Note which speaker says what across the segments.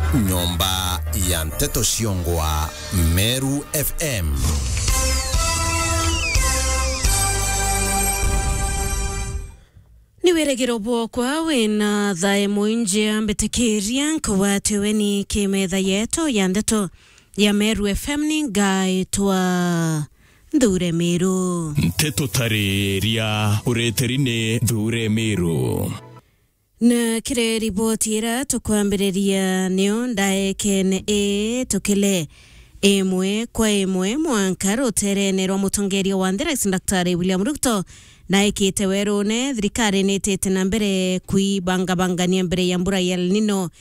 Speaker 1: Nyomba ya Mteto Shiongwa, Meru FM.
Speaker 2: Niweregero bwokwa wina thae muinje ambetekeria nkwateweni kimetha yeto ya Ndeto ya Meru FM ni ngaitwa Ndure Meru.
Speaker 3: Mteto tareria ureterine Ndure Meru.
Speaker 2: Na kire ripoti ira tukwambiriria nio ndaekene tukile emwe kwa emwe mwanka uterenero mutongerio wa Rais Daktari William Ruto na ikite werone thirikari nitete na mbere kuibangabangania mbere ya mbura ya El Nino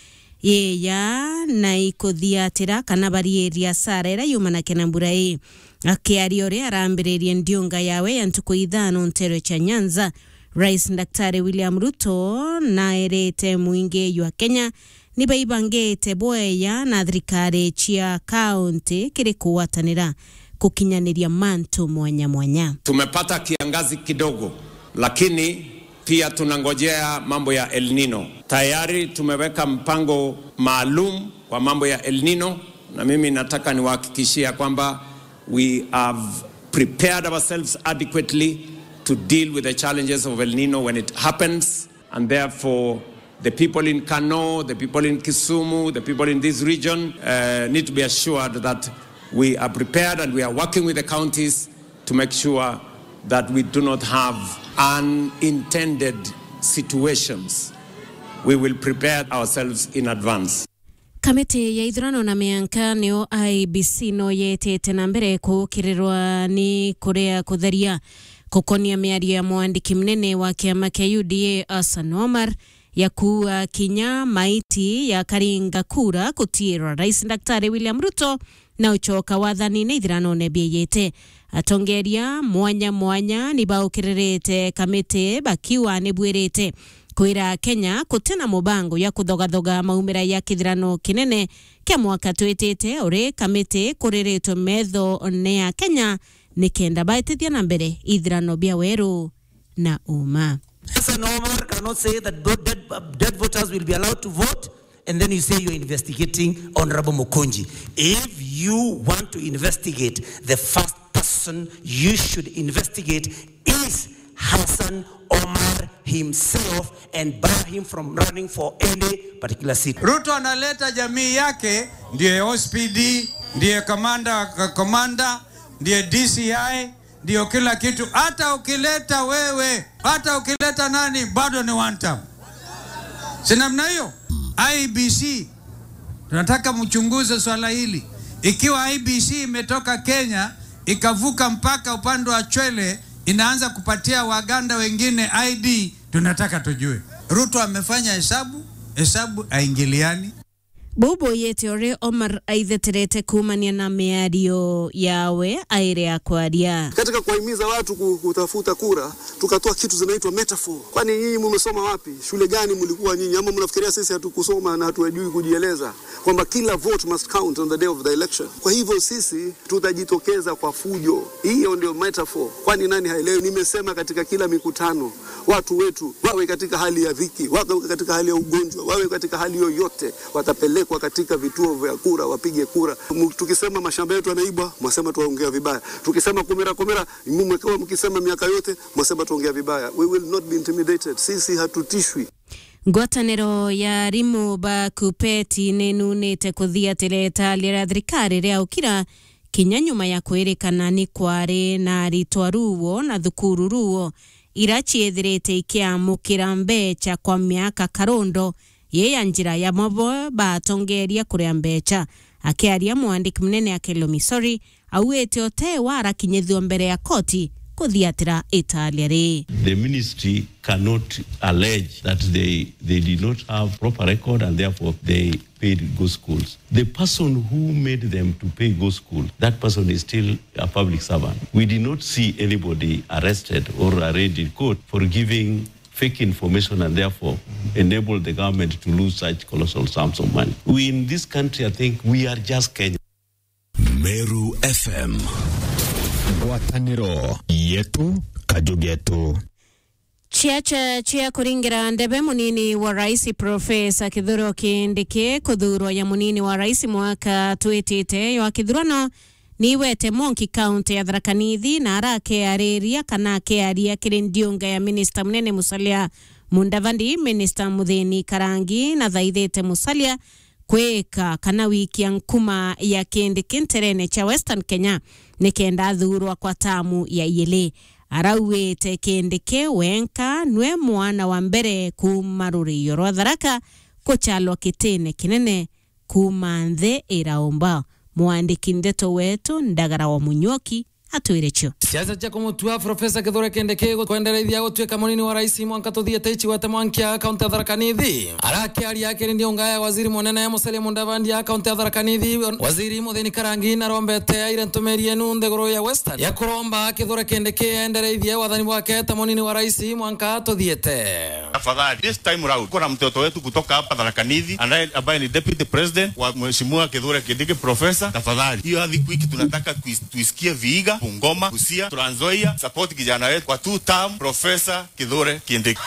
Speaker 2: yeya na ikuthiatira kana barieria sarera yumana kena mbura hii akiario ria arambirerie ndiunga yawe ya ntuku ithano Ntero cha Nyanza. Rais Daktari William Ruto na erete muinge ywa Kenya ni baibangete boya na thirikari chia county kiri kuwatanira kukinyaniria mantu mwanya.
Speaker 4: Tumepata kiangazi kidogo, lakini pia tunangojea mambo ya El Nino. Tayari tumeweka mpango maalum kwa mambo ya El Nino, na mimi nataka niwahakikishia kwamba we have prepared ourselves adequately to deal with the challenges of El Nino when it happens, and therefore the people in Kano, the people in Kisumu, the people in this region need to be assured that we are prepared and we are working with the counties to make sure that we do not have unintended situations. We will prepare ourselves in advance.
Speaker 2: Kamiti ya ithurano na mianka nio IBC no yetete na mbere kukirirwa ni kurea kutheria kukonia miario ya mwandiki mnene wa kiama kia UDA Hassan Omar ya kuwa kinya maiti ya karinga kura kutira Rais Daktari William Ruto na uchoka wathani na ithurano nebiyete atongeria mwanya ni baukirerete kamiti bakiwa nebwirete kwira Kenya kutena mubango ya kuthogathoga maumira ya kithurano kinene kia mwaka twetete uri kamiti kuriretwo metho ne ya Kenya nikenda baitithia na mbere ithurano bia weru na uma.
Speaker 5: Hassan Omar cannot say that dead voters will be allowed to vote and then you say you're investigating Honorable Mokonji. If you want to investigate, the first person you should investigate is Hassan Omar himself and bar him from running for any particular seat.
Speaker 6: Ruto analeta jamii yake, ndiye OSPD, ndiye komanda, ndiye DCI, ndiyo kila kitu. Hata ukileta wewe, hata ukileta nani, bado ni one term. Sinamna hiyo? IBC, tunataka mchunguze swala hili. Ikiwa IBC imetoka Kenya, ikavuka mpaka upande wa Chwele, inaanza kupatia Waganda wengine ID, tunataka tujue. Ruto amefanya hesabu haingiliani.
Speaker 2: Bobo yeteore Omar aitheterete kumania na miario yawe aire akwaria.
Speaker 7: Katika kuhimiza watu kutafuta kura, tukatoa kitu zinaitwa metaphor. Kwani nyinyi mmesoma wapi? Shule gani mlikuwa nyinyi? Ama mnafikiria sisi hatukusoma na hatuwajui kujieleza? Kwamba kila vote must count on the day of the election. Kwa hivyo sisi tutajitokeza kwa fujo. Hiyo ndio metaphor. Kwani nani haelewi? Nimesema katika kila mikutano, watu wetu wawe katika hali ya dhiki, wawe katika hali ya ugonjwa, wawe katika hali yoyote, watapelekwa katika vituo vya kura wapige kura. Tukisema mashamba yetu yanaibwa, mwasema tuongea vibaya. Tukisema komera mmekuwa mkisema miaka yote, mwasema tuongea vibaya. We will not be intimidated. Sisi hatutishwi.
Speaker 2: Ngwataniro ya rimu ba kupeti nenunete kuthiatireta lira thirikari ria ukira kinya nyuma ya kwerekana ni kware na ritwa ruo na thukuru ruo irachiethirete ikiamukira mbecha kwa miaka karondo yeya njira ya mabo batongeria kuria mbecha akiaria mwandiki mnene Akelo Misori auete ote wara kinyethio mbere ya koti kuthiatira Italia.
Speaker 8: The ministry cannot allege that they did not have proper record and therefore they paid go schools. The person who made them to pay go school, that person is still a public servant. We did not see anybody arrested or arraigned in court for giving fake information and therefore enable the government to lose such colossal sums of money. We in this country, I think we are just Kenya.
Speaker 3: Meru FM. Ngwataniro yetu kajugetu.
Speaker 2: Chia kuringira ndebe munini wa rais Profesa Kithure Kindiki kuthurwa ya munini wa rais mwaka twitite yo kithurano niwete Monki County ya Tharaka Nithi na arake ariria kana ke aria kirindiunga ya Minister Munene Musalia Mudavadi, Minister Mutheni Karangi na thaithite Musalia kweka kana wiki ya nkuma ya Kindiki nterene cha Western Kenya nikenda thurwa kwa tamu ya yele. Arawete Kindiki wenka nwe mwana wa mbere kuma Ruriyo rwa Tharaka kuchalwa kitene kinene kuma nthe iraomba. Mwandiki ndeto wetu Ndagara wa Munyoki atuirecho.
Speaker 9: Siasa cha kumutua Profesa Kithure Kindiki kuendelea gutweka munini wa rais mwaka tuthiete chiwete mwankia kaunti ya Tharaka Nithi. Arake ali yake ndio ngaya waziri munene Musalia Mudavadi ya kaunti ya Tharaka Nithi, waziri Mutheni Karangi na rombete aire ntumerie nunde goro ya Western ya kuromba Kithure Kindiki endelea wathani wake ta munini wa rais mwaka tuthiete.
Speaker 10: Tafadhali this time round kuna mtoto wetu kutoka hapa Tharaka Nithi ambaye ni deputy president wa mheshimiwa Kithure Kindiki Profesa. Tafadhali hiyo hadi wiki tunataka tuisikie Vihiga, Bungoma, Busia, Trans Nzoia, support kijana wetu kwa 2 term Profesa Kithure Kindiki.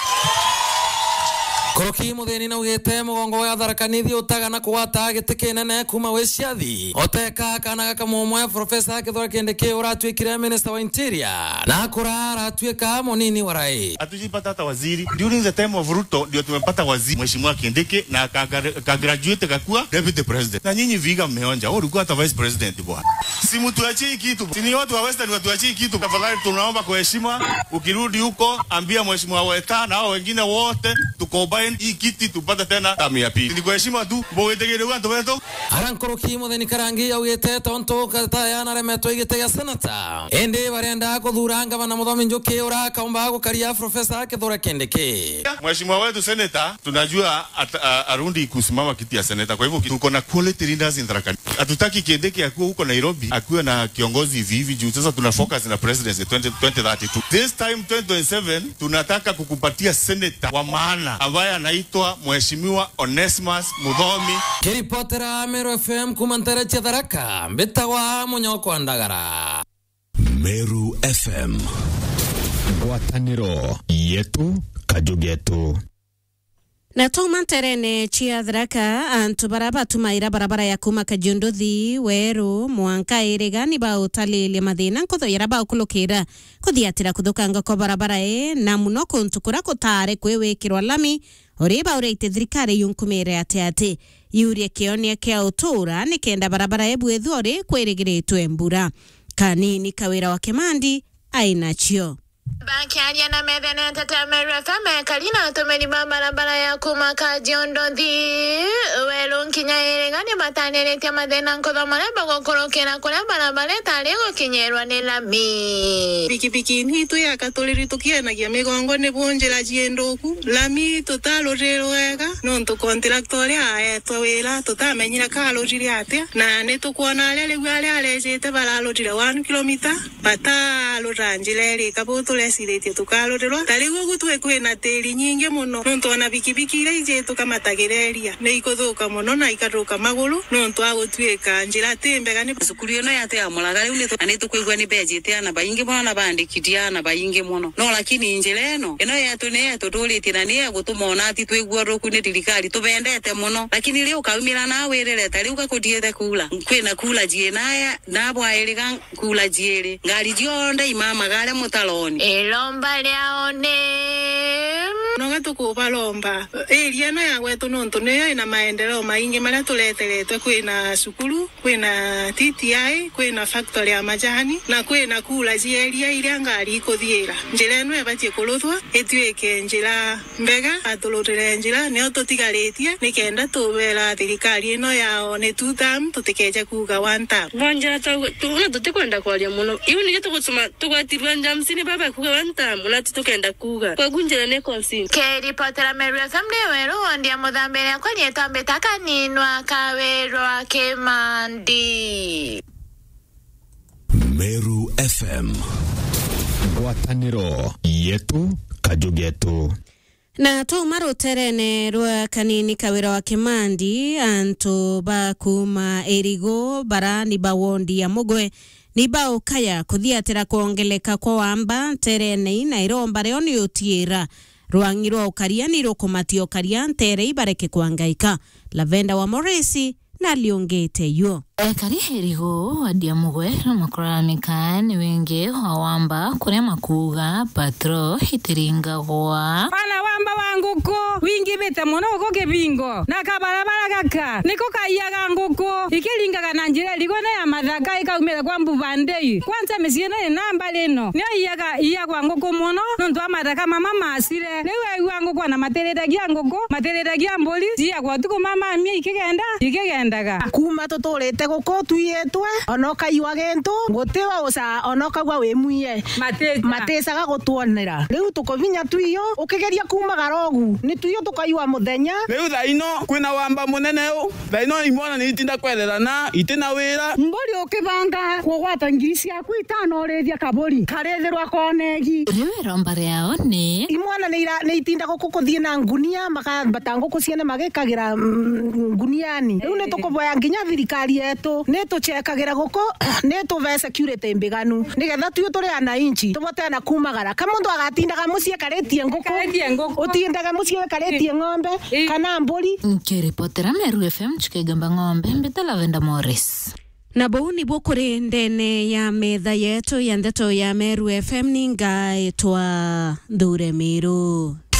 Speaker 9: Koroki Mutheni na ugete mugongo wa Tharaka Nithi utagana kuwata gitikinene kuma weciathi oteka kana gaka mumwe Profesa Kithure Kindiki uratwikire minister wa interior na kurara atwika munini wa rais.
Speaker 10: Atujipata hata waziri during the time of Ruto ndio tumepata waziri mheshimiwa Kindiki na ka graduate kakuwa deputy president. Na nyinyi Vihiga mmeonja ulikuwa hata vice president bwana. Si mtu achie kitu. Si ni watu wa Western watu achie kitu. Tafadhali tunaomba kwa heshima ukirudi huko ambia mheshimiwa Weta na hao wengine wote tukoba hii kiti tupata tena tamu ya pili. Ni kwa heshima tu bogetegere watu wetu.
Speaker 9: Arankoroki Mutheni Karangi augete tonto kataya na remeto igite ya senata. Ende barenda kuthuranga bana Muthomi Njuki ura kaomba gukaria Profesa Kithure Kindiki.
Speaker 10: Mheshimiwa wetu senata tunajua arundi kusimama kiti ya senata. Kwa hivyo tuko na quality leaders in Tharaka Nithi. Hatutaki Kindiki akuwe huko Nairobi akuwe na kiongozi hivi juu. Sasa tuna focus na presidency 2032. This time 2027 tunataka kukupatia senata wa maana ambaye anaitwa Mheshimiwa Onesimus Muthomi.
Speaker 9: Kiripotera Meru FM kumantara cha Tharaka mbetawa Munyoko Ndagara.
Speaker 3: Meru FM ngwataniro yetu kajugetu.
Speaker 2: Na toma terene chia Tharaka antu baraba tumaira barabara ya kuma Kajunduthi Weru mwanka irigani ba utalile mathina nkotho yaraba ukulukira kuthiatira kuthukanga kwa barabara na muno kuntukura kutare kwewekirwa lami oriba ureite thirikari yunkumire ate yurie kionia kia utura nikenda barabara ebwethu ori kwirigiritwe mbura kanini kawira wa Kimandi ainachio.
Speaker 11: Bakiaria na medene tata Meru FM kalina tumeni barabara ya kuma Kajunduthi Weru nkinya irigani batanirite mathina nkotho mareba gukurukira kuria barabara tari gukinyirwa ni lami.
Speaker 12: Pikipiki hitu ya katuliri tukienagia migongo ni bunjira jiendoku lami tutaluriro wega nontu contractor ya twawira tutamenyira kaluriri atia na nitukuona ale alejete baralurira 1 km bataluranjire kabutu lesirete tukaluriro tarigo gutwe kwina teri nyingi muno nontu ona pikipiki ile ije tukamatagireria ne ikothuka muno na ikaruka maguru nontu agutwika njira tembega ni sukuru ino yate ya mulagari ule anitukuigwa ni bejete na baingi muno na bandikitia na baingi muno no lakini njira ino yetu ne tutulite na ne gutumona ati twigwa roku ni thirikari tubendete muno lakini leo kaumira na werere tari ukakutiete kula kwina kula jienaya na bwairiga kula jiere ngari jionde imama gale mutaloni
Speaker 11: elomba leone
Speaker 12: no tukuba lomba eliana ya wetu nontu neyo ina maendeleo maingi maria tuleteretwe kwina sukuru kwina TTI kwina factory ya majani na kwina kula jieria iria ngari ikuthiira njira eno ebatie kuluthwa etweke njira mbega atulutire njira neo tutigaritie nikenda tubera thirikari ino yao ni 2 term tutikeje kuga 1 term
Speaker 13: bonja tuna tutikwenda kwalia muno iwe nije tugutsuma tugwatirwa njamsini baba kuga 1 term na tutukenda kuga kwa gunjira ne konsi
Speaker 11: Kiripotera Meru FM Weru ondia muthambere kwa nietambe takaninwa kawerwa Kimandi.
Speaker 3: Meru FM ngwataniro yetu kajugetu.
Speaker 2: Na to maro terene rwa kanini kawira wa Kimandi anto bakuma erigo barani bawondi ya Mugwe ni bao kaya kuthiatira kuongeleka kwa wamba terene na iromba reo ni utiira rwangi rwa ukaria ni rukumatio karia ntere ibareke kwangaika Lavenda wa Moresi na liongete yo
Speaker 14: Kari herigo wadia mugwe makoramika ni wenge wamba kurema kuga patro hitiringa gwa
Speaker 15: Pana wamba wanguko wingi bete mono ko kebingo na kabarabara kaka niko kaiyaga nguko ikilinga na njira ligona ya madhaka ikaumira kwa mbuvandei kwanza mesiena namba leno ni iya kwa nguko mono ndo amadaka mama masire lewe wangu kwa na materera gya nguko materera gya mboli dia kwa tuko mama mie ikigendaga
Speaker 16: kuma totorete goko tuyetwe onoka iwa gento gotewa osa onoka gwa wemuye matesa ga gotwonera riu tukovinya tuiyo ukigeria kuma garogu ni tuiyo tukaiwa muthenya
Speaker 17: riu thaino kwina wamba munene u thaino imwana ni itinda kwererana itina wira
Speaker 16: mbori ukibanga kugwata ngiri ciaku itano rithia kabori karethirwa konegi
Speaker 14: riu iromba riao ni
Speaker 16: imwana ni itinda gukuthie na ngunia makabatango kuciene magikagira nguniani riu ni tukuboya nginya thirikari yetu ni tuchekagira guko ni tuve security mbiganu nigetha tuyo turi ana inchi tubote na kumagara kama mundu agatindaga mucie karetie nguko utindaga mucie karetie ng'ombe kana mburi
Speaker 14: nkiripotera Meru FM chikegamba ng'ombe mbita Lavenda Morris
Speaker 2: na bau ni bukuri ndene ya metha yetu ya ndeto ya Meru FM ninga etwa Ndure Miru.